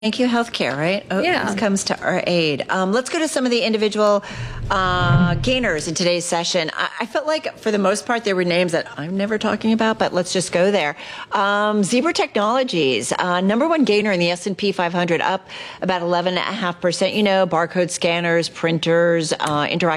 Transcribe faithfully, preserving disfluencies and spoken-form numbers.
Thank you, healthcare, right? Oh, Yeah. This comes to our aid. Um, let's go to some of the individual uh, gainers in today's session. I, I felt like, for the most part, there were names that I'm never talking about, but let's just go there. Um, Zebra Technologies, uh, number one gainer in the S and P five hundred, up about eleven point five percent. You know, barcode scanners, printers, uh, interactive